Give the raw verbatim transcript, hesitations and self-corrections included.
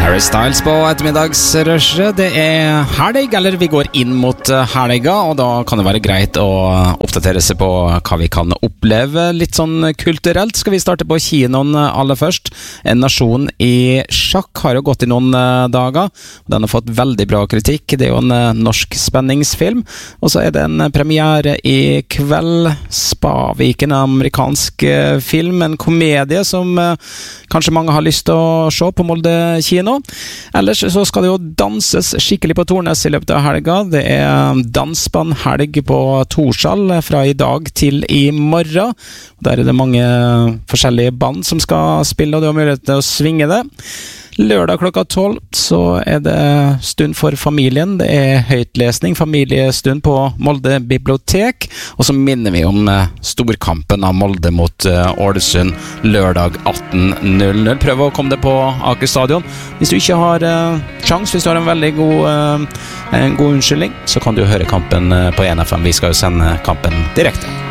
Harry Styles på ettermiddagsrushet. Det er helg, eller vi går inn mot helga, og da kan det være greit å oppdatere seg på hva vi kan oppleve. Litt sånn kulturelt skal vi starte på kinoen aller først. En nasjon i sjakk har jo gått i noen dager. Den har fått veldig bra kritikk. Det er jo en norsk spenningsfilm. Og så er det en premiere i kveld. Spavik, en amerikansk film, en komedie som kanskje mange har lyst til å se på Molde kino. Ellers så skal det jo danses skikkelig på Tornes i løpet av helga. Det er dansbandhelg på Torsal fra i dag til i morgen. Der er det mange forskjellige band som skal spille, og du har mulighet til å svinge det. Lørdag klokka tolv så er det stund for familien. Det er høytlesning, familiestund på Molde bibliotek. Og så minner vi om storkampen av Molde mot Ålesund lørdag atten null null. Prøv å komme deg på Aker Stadion. Hvis du ikke har uh, sjans, hvis du har en veldig god, uh, en god unnskyldning, så kan du høre kampen på E N F M. Vi skal jo sende kampen direkte.